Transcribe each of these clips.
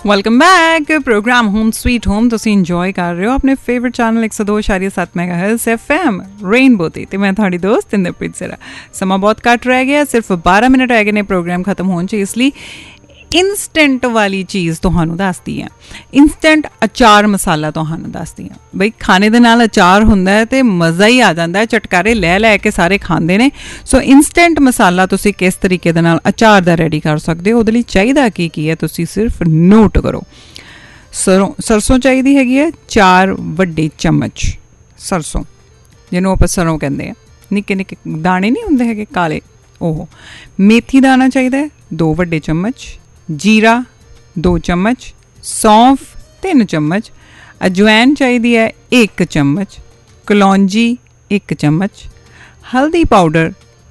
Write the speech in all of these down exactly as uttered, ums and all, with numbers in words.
Welcome back. Programme home sweet home ਤੁਸੀਂ enjoy ਕਰ ਰਹੇ ਹੋ ਆਪਣੇ ਫੇਵਰਿਟ ਚੈਨਲ ਇੱਕ ਸੌ ਦੋ ਪੁਆਇੰਟ ਸੱਤ ਮੈਗਾਹਰਟਜ਼ ਐਫ ਐਮ ਰੇਨਬੋ ਤੇ ਤੇ ਮੈਂ ਤੁਹਾਡੀ ਦੋਸਤ ਇੰਦਰਪ੍ਰੀਤ ਜ਼ਰਾ। ਸਮਾਂ ਬਹੁਤ ਘੱਟ ਰਹਿ ਗਿਆ, ਸਿਰਫ ਬਾਰਾਂ ਮਿੰਟ ਰਹਿ ਗਏ ਨੇ ਪ੍ਰੋਗਰਾਮ ਖਤਮ ਹੋਣ 'ਚ, ਇਸ ਲਈ ਇੰਸਟੈਂਟ ਵਾਲੀ ਚੀਜ਼ ਤੁਹਾਨੂੰ ਦੱਸਦੀ ਹਾਂ। ਇੰਸਟੈਂਟ ਅਚਾਰ ਮਸਾਲਾ ਤੁਹਾਨੂੰ ਦੱਸਦੀ ਹਾਂ। ਬਈ ਖਾਣੇ ਦੇ ਨਾਲ ਅਚਾਰ ਹੁੰਦਾ ਹੈ ਅਤੇ ਮਜ਼ਾ ਹੀ ਆ ਜਾਂਦਾ ਹੈ, ਚਟਕਾਰੇ ਲੈ ਲੈ ਕੇ ਸਾਰੇ ਖਾਂਦੇ ਨੇ। ਸੋ ਇੰਸਟੈਂਟ ਮਸਾਲਾ ਤੁਸੀਂ ਕਿਸ ਤਰੀਕੇ ਦੇ ਨਾਲ ਅਚਾਰ ਦਾ ਰੈਡੀ ਕਰ ਸਕਦੇ ਹੋ, ਉਹਦੇ ਲਈ ਚਾਹੀਦਾ ਕੀ ਕੀ ਹੈ ਤੁਸੀਂ ਸਿਰਫ ਨੋਟ ਕਰੋ। ਸਰੋਂ ਸਰਸੋਂ ਚਾਹੀਦੀ ਹੈਗੀ ਹੈ ਚਾਰ ਵੱਡੇ ਚਮਚ, ਸਰਸੋਂ ਜਿਹਨੂੰ ਆਪਾਂ ਸਰੋਂ ਕਹਿੰਦੇ ਹਾਂ, ਨਿੱਕੇ ਨਿੱਕੇ ਦਾਣੇ ਨਹੀਂ ਹੁੰਦੇ ਹੈਗੇ ਕਾਲੇ, ਉਹ। ਮੇਥੀ ਦਾਣਾ ਚਾਹੀਦਾ ਹੈ ਦੋ ਵੱਡੇ ਚਮਚ, ਜੀਰਾ ਦੋ ਚਮਚ, ਸੌਂਫ ਤਿੰਨ ਚਮਚ, ਅਜਵੈਨ ਚਾਹੀਦੀ ਹੈ ਇੱਕ ਚਮਚ, ਕਲੌਂਜੀ ਇੱਕ ਚਮਚ, ਹਲਦੀ ਪਾਊਡਰ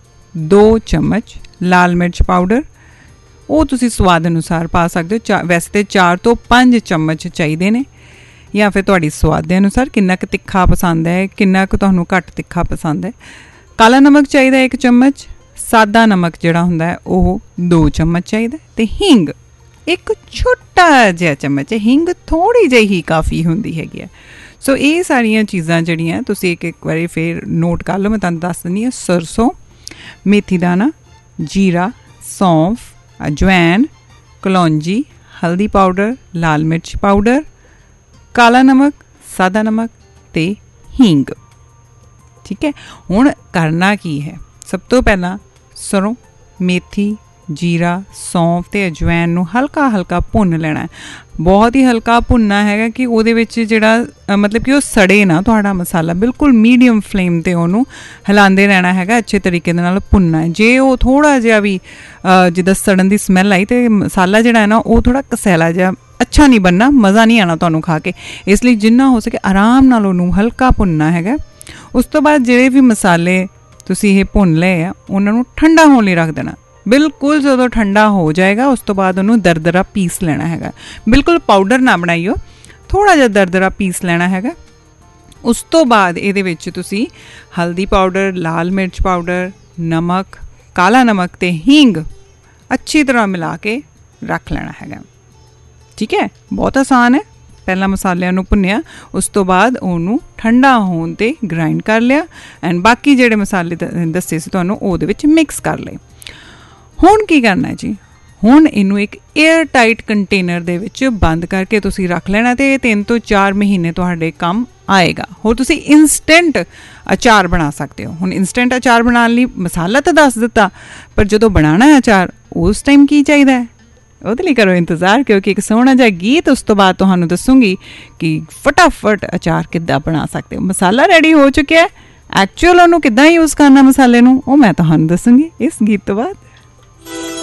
ਦੋ ਚਮਚ, ਲਾਲ ਮਿਰਚ ਪਾਊਡਰ ਉਹ ਤੁਸੀਂ ਸਵਾਦ ਅਨੁਸਾਰ ਪਾ ਸਕਦੇ ਹੋ। ਚਾ ਵੈਸੇ ਤਾਂ ਚਾਰ ਤੋਂ ਪੰਜ ਚਮਚ ਚਾਹੀਦੇ ਨੇ, ਜਾਂ ਫਿਰ ਤੁਹਾਡੀ ਸਵਾਦ ਦੇ ਅਨੁਸਾਰ ਕਿੰਨਾ ਕੁ ਤਿੱਖਾ ਪਸੰਦ ਹੈ, ਕਿੰਨਾ ਕੁ ਤੁਹਾਨੂੰ ਘੱਟ ਤਿੱਖਾ ਪਸੰਦ ਹੈ। ਕਾਲਾ ਨਮਕ ਚਾਹੀਦਾ ਇੱਕ ਚਮਚ, ਸਾਦਾ ਨਮਕ ਜਿਹੜਾ ਹੁੰਦਾ ਹੈ ਉਹ ਦੋ ਚਮਚ ਚਾਹੀਦਾ, ਅਤੇ ਹਿੰਗ ਇੱਕ ਛੋਟਾ ਜਿਹਾ ਚਮਚ। ਹਿੰਗ ਥੋੜ੍ਹੀ ਜਿਹੀ ਹੀ ਕਾਫੀ ਹੁੰਦੀ ਹੈਗੀ ਹੈ। ਸੋ ਇਹ ਸਾਰੀਆਂ ਚੀਜ਼ਾਂ ਜਿਹੜੀਆਂ ਤੁਸੀਂ ਇੱਕ ਇੱਕ ਵਾਰੀ ਫਿਰ ਨੋਟ ਕਰ ਲਓ। ਮੈਂ ਤੁਹਾਨੂੰ ਦੱਸ ਦਿੰਦੀ ਹਾਂ, ਸਰਸੋਂ, ਮੇਥੀ ਦਾਣਾ, ਜੀਰਾ, ਸੌਂਫ, ਅਜਵੈਨ, ਕਲੌਂਜੀ, ਹਲਦੀ ਪਾਊਡਰ, ਲਾਲ ਮਿਰਚ ਪਾਊਡਰ, ਕਾਲਾ ਨਮਕ, ਸਾਦਾ ਨਮਕ ਅਤੇ ਹਿੰਗ। ਠੀਕ ਹੈ, ਹੁਣ ਕਰਨਾ ਕੀ ਹੈ? ਸਭ ਤੋਂ ਪਹਿਲਾਂ ਸਰੋਂ, ਮੇਥੀ, ਜੀਰਾ, ਸੌਂਫ ਅਤੇ ਅਜਵੈਨ ਨੂੰ ਹਲਕਾ ਹਲਕਾ ਭੁੰਨ ਲੈਣਾ। ਬਹੁਤ ਹੀ ਹਲਕਾ ਭੁੰਨਣਾ ਹੈਗਾ ਕਿ ਉਹਦੇ ਵਿੱਚ ਜਿਹੜਾ ਮਤਲਬ ਕਿ ਉਹ ਸੜੇ ਨਾ ਤੁਹਾਡਾ ਮਸਾਲਾ। ਬਿਲਕੁਲ ਮੀਡੀਅਮ ਫਲੇਮ 'ਤੇ ਉਹਨੂੰ ਹਿਲਾਉਂਦੇ ਰਹਿਣਾ ਹੈਗਾ, ਅੱਛੇ ਤਰੀਕੇ ਦੇ ਨਾਲ ਭੁੰਨਣਾ ਹੈ। ਜੇ ਉਹ ਥੋੜ੍ਹਾ ਜਿਹਾ ਵੀ ਜਿੱਦਾਂ ਸੜਨ ਦੀ ਸਮੈਲ ਆਈ ਅਤੇ ਮਸਾਲਾ ਜਿਹੜਾ ਹੈ ਨਾ ਉਹ ਥੋੜ੍ਹਾ ਕਸੈਲਾ ਜਿਹਾ, ਅੱਛਾ ਨਹੀਂ ਬਣਨਾ, ਮਜ਼ਾ ਨਹੀਂ ਆਉਣਾ ਤੁਹਾਨੂੰ ਖਾ ਕੇ। ਇਸ ਲਈ ਜਿੰਨਾ ਹੋ ਸਕੇ ਆਰਾਮ ਨਾਲ ਉਹਨੂੰ ਹਲਕਾ ਭੁੰਨਣਾ ਹੈਗਾ। ਉਸ ਤੋਂ ਬਾਅਦ ਜਿਹੜੇ ਵੀ ਮਸਾਲੇ ਤੁਸੀਂ ਇਹ ਭੁੰਨ ਲਏ ਆ ਉਹਨਾਂ ਨੂੰ ਠੰਡਾ ਹੋਣ ਲਈ ਰੱਖ ਦੇਣਾ। ਬਿਲਕੁਲ ਜਦੋਂ ਠੰਡਾ ਹੋ ਜਾਏਗਾ ਉਸ ਤੋਂ ਬਾਅਦ ਉਹਨੂੰ ਦਰਦਰਾ ਪੀਸ ਲੈਣਾ ਹੈਗਾ। ਬਿਲਕੁਲ ਪਾਊਡਰ ਨਾ ਬਣਾਈਓ, ਥੋੜ੍ਹਾ ਜਿਹਾ ਦਰਦਰਾ ਪੀਸ ਲੈਣਾ ਹੈਗਾ। ਉਸ ਤੋਂ ਬਾਅਦ ਇਹਦੇ ਵਿੱਚ ਤੁਸੀਂ ਹਲਦੀ ਪਾਊਡਰ, ਲਾਲ ਮਿਰਚ ਪਾਊਡਰ, ਨਮਕ, ਕਾਲਾ ਨਮਕ ਅਤੇ ਹੀਂਗ ਅੱਛੀ ਤਰ੍ਹਾਂ ਮਿਲਾ ਕੇ ਰੱਖ ਲੈਣਾ ਹੈਗਾ। ਠੀਕ ਹੈ, ਬਹੁਤ ਆਸਾਨ ਹੈ। ਪਹਿਲਾਂ ਮਸਾਲਿਆਂ ਨੂੰ ਭੁੰਨਿਆ, ਉਸ ਤੋਂ ਬਾਅਦ ਉਹਨੂੰ ਠੰਡਾ ਹੋਣ 'ਤੇ ਗ੍ਰਾਇੰਡ ਕਰ ਲਿਆ, ਐਂਡ ਬਾਕੀ ਜਿਹੜੇ ਮਸਾਲੇ ਦੱਸੇ ਸੀ ਤੁਹਾਨੂੰ ਉਹਦੇ ਵਿੱਚ ਮਿਕਸ ਕਰ ਲਏ। ਹੁਣ ਕੀ ਕਰਨਾ ਜੀ? ਹੁਣ ਇਹਨੂੰ ਇੱਕ ਏਅਰ ਟਾਈਟ ਕੰਟੇਨਰ ਦੇ ਵਿੱਚ ਬੰਦ ਕਰਕੇ ਤੁਸੀਂ ਰੱਖ ਲੈਣਾ, ਅਤੇ ਇਹ ਤਿੰਨ ਤੋਂ ਚਾਰ ਮਹੀਨੇ ਤੁਹਾਡੇ ਕੰਮ ਆਏਗਾ। ਹੋਰ ਤੁਸੀਂ ਇੰਸਟੈਂਟ ਅਚਾਰ ਬਣਾ ਸਕਦੇ ਹੋ। ਹੁਣ ਇੰਸਟੈਂਟ ਅਚਾਰ ਬਣਾਉਣ ਲਈ ਮਸਾਲਾ ਤਾਂ ਦੱਸ ਦਿੱਤਾ, ਪਰ ਜਦੋਂ ਬਣਾਉਣਾ ਹੈ ਅਚਾਰ ਉਸ ਟਾਈਮ ਕੀ ਚਾਹੀਦਾ ਹੈ ਉਹਦੇ ਲਈ ਕਰੋ ਇੰਤਜ਼ਾਰ, ਕਿਉਂਕਿ ਇੱਕ ਸੋਹਣਾ ਜਿਹਾ ਗੀਤ ਉਸ ਤੋਂ ਬਾਅਦ ਤੁਹਾਨੂੰ ਦੱਸੂੰਗੀ ਕਿ ਫਟਾਫਟ ਅਚਾਰ ਕਿੱਦਾਂ ਬਣਾ ਸਕਦੇ ਹੋ। ਮਸਾਲਾ ਰੈਡੀ ਹੋ ਚੁੱਕਿਆ ਹੈ, ਐਕਚੁਅਲ ਉਹਨੂੰ ਕਿੱਦਾਂ ਯੂਜ਼ ਕਰਨਾ ਮਸਾਲੇ ਨੂੰ ਉਹ ਮੈਂ ਤੁਹਾਨੂੰ ਦੱਸੂੰਗੀ ਇਸ ਗੀਤ ਤੋਂ ਬਾਅਦ।